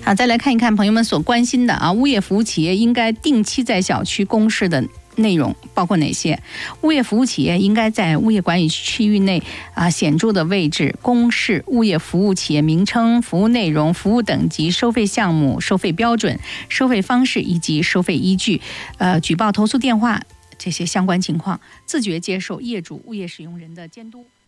好，再来看一看朋友们所关心的物业服务企业应该定期在小区公示的内容包括哪些？物业服务企业应该在物业管理区域内显著的位置公示物业服务企业名称、服务内容、服务等级、收费项目、收费标准、收费方式以及收费依据、举报投诉电话这些相关情况，自觉接受业主、物业使用人的监督。